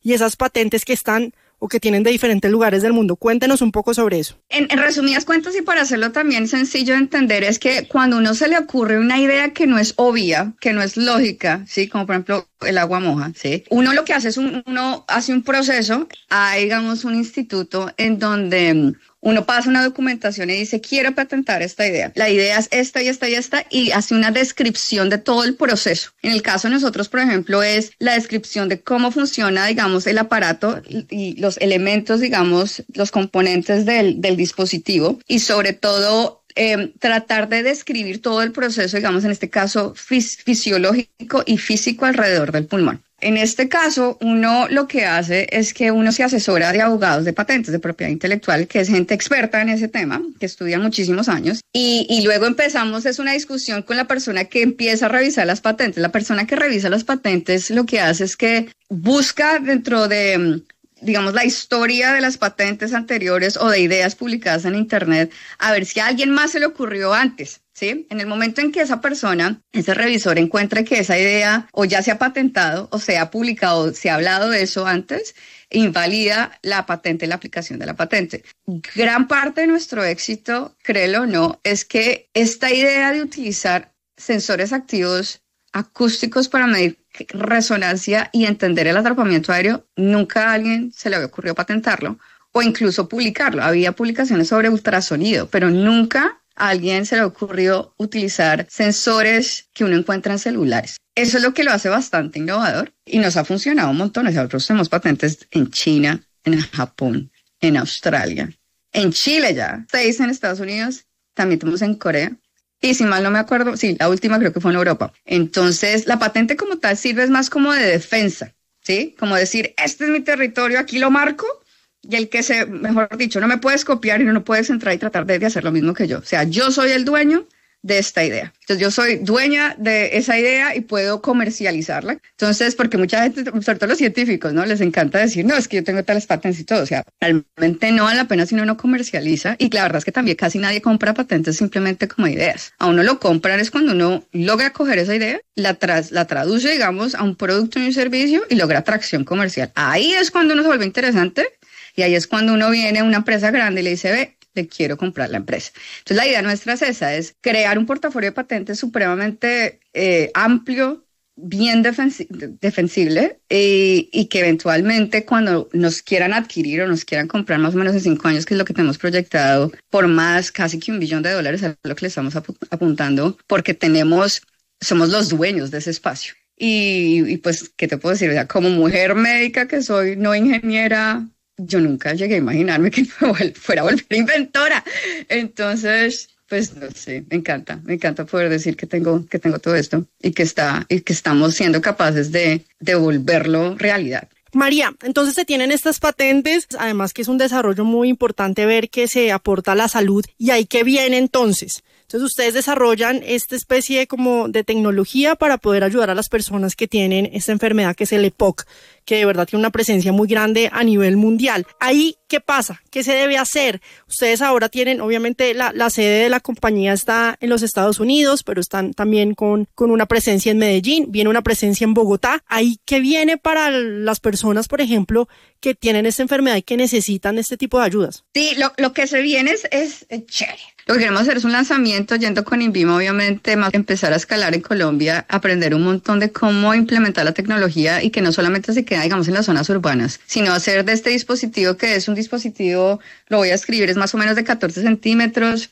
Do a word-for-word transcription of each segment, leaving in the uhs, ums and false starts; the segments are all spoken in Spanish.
y esas patentes que están o que tienen de diferentes lugares del mundo. Cuéntenos un poco sobre eso. En, en resumidas cuentas, y para hacerlo también sencillo de entender, es que cuando a uno se le ocurre una idea que no es obvia, que no es lógica, ¿sí? Como por ejemplo el agua moja, ¿sí? Uno lo que hace es un, uno hace un proceso, hay, digamos, un instituto en donde uno pasa una documentación y dice, quiero patentar esta idea. La idea es esta y esta y esta, y hace una descripción de todo el proceso. En el caso de nosotros, por ejemplo, es la descripción de cómo funciona, digamos, el aparato y los elementos, digamos, los componentes del, del dispositivo, y sobre todo Eh, tratar de describir todo el proceso, digamos, en este caso fis- fisiológico y físico alrededor del pulmón. En este caso, uno lo que hace es que uno se asesora de abogados de patentes de propiedad intelectual, que es gente experta en ese tema, que estudia muchísimos años, y, y luego empezamos, es una discusión con la persona que empieza a revisar las patentes. La persona que revisa las patentes lo que hace es que busca dentro de, digamos, la historia de las patentes anteriores o de ideas publicadas en Internet, a ver si a alguien más se le ocurrió antes, ¿sí? En el momento en que esa persona, ese revisor, encuentre que esa idea o ya se ha patentado o se ha publicado, se ha hablado de eso antes, invalida la patente, la aplicación de la patente. Gran parte de nuestro éxito, créelo o no, es que esta idea de utilizar sensores activos acústicos para medir resonancia y entender el atrapamiento aéreo, nunca a alguien se le había ocurrido patentarlo o incluso publicarlo. Había publicaciones sobre ultrasonido, pero nunca a alguien se le ocurrió utilizar sensores que uno encuentra en celulares. Eso es lo que lo hace bastante innovador y nos ha funcionado un montón. Nosotros tenemos patentes en China, en Japón, en Australia, en Chile ya, seis en Estados Unidos, también tenemos en Corea. Y si mal no me acuerdo, sí, la última creo que fue en Europa. Entonces, la patente como tal sirve es más como de defensa, ¿sí? Como decir, este es mi territorio, aquí lo marco, y el que se, mejor dicho, no me puedes copiar y no, no puedes entrar y tratar de, de hacer lo mismo que yo. O sea, yo soy el dueño de esta idea. Entonces, yo soy dueña de esa idea y puedo comercializarla. Entonces, porque mucha gente, sobre todo los científicos, ¿no? Les encanta decir, no, es que yo tengo tales patentes y todo. O sea, realmente no vale la pena si uno no comercializa. Y la verdad es que también casi nadie compra patentes simplemente como ideas. A uno lo compran es cuando uno logra coger esa idea, la, tras, la traduce, digamos, a un producto y un servicio y logra atracción comercial. Ahí es cuando uno se vuelve interesante y ahí es cuando uno viene a una empresa grande y le dice, ve, le quiero comprar la empresa. Entonces la idea nuestra es esa, es crear un portafolio de patentes supremamente eh, amplio, bien defensi- defensible y, y que eventualmente cuando nos quieran adquirir o nos quieran comprar más o menos en cinco años, que es lo que tenemos proyectado, por más casi que un billón de dólares a lo que le estamos apu- apuntando, porque tenemos, somos los dueños de ese espacio. Y, y pues, ¿qué te puedo decir? O sea, como mujer médica que soy, no ingeniera, yo nunca llegué a imaginarme que fuera a volver inventora. Entonces, pues no sé, me encanta, me encanta poder decir que tengo, que tengo todo esto y que está, y que estamos siendo capaces de, de volverlo realidad. María, entonces se tienen estas patentes, además que es un desarrollo muy importante ver que se aporta a la salud, y ahí que viene entonces. Entonces ustedes desarrollan esta especie como de tecnología para poder ayudar a las personas que tienen esta enfermedad que es el E P O C, que de verdad tiene una presencia muy grande a nivel mundial. Ahí, ¿qué pasa? ¿Qué se debe hacer? Ustedes ahora tienen, obviamente, la, la sede de la compañía está en los Estados Unidos, pero están también con, con una presencia en Medellín, viene una presencia en Bogotá. Ahí, ¿qué viene para las personas, por ejemplo, que tienen esta enfermedad y que necesitan este tipo de ayudas? Sí, lo, lo que se viene es, es, es chévere. Lo que queremos hacer es un lanzamiento yendo con INVIMA, obviamente, más empezar a escalar en Colombia, aprender un montón de cómo implementar la tecnología y que no solamente se queda, digamos, en las zonas urbanas, sino hacer de este dispositivo, que es un dispositivo, lo voy a escribir, es más o menos de catorce centímetros,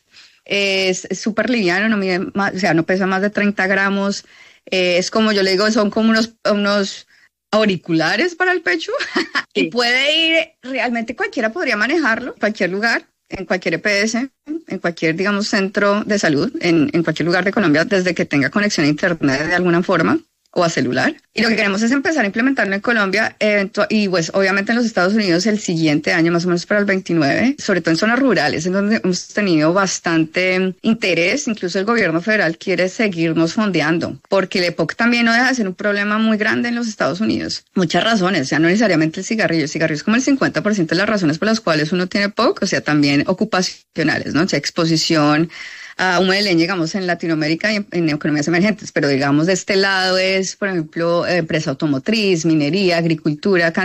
es súper liviano, no mide más, o sea, no pesa más de treinta gramos, eh, es como yo le digo, son como unos, unos auriculares para el pecho y puede ir, realmente cualquiera podría manejarlo, en cualquier lugar, en cualquier E P S, en cualquier, digamos, centro de salud, en, en cualquier lugar de Colombia, desde que tenga conexión a internet de alguna forma o a celular. Y lo que queremos es empezar a implementarlo en Colombia eventu- y pues obviamente en los Estados Unidos el siguiente año, más o menos para el veintinueve, sobre todo en zonas rurales, en donde hemos tenido bastante interés. Incluso el gobierno federal quiere seguirnos fondeando, porque el E P O C también no deja de ser un problema muy grande en los Estados Unidos. Muchas razones, o sea, no necesariamente el cigarrillo. El cigarrillo es como el cincuenta por ciento de las razones por las cuales uno tiene E P O C, o sea, también ocupacionales, ¿no? O sea, exposición a humo de leña, digamos, en Latinoamérica y en, en economías emergentes, pero digamos de este lado es, por ejemplo, empresa automotriz, minería, agricultura,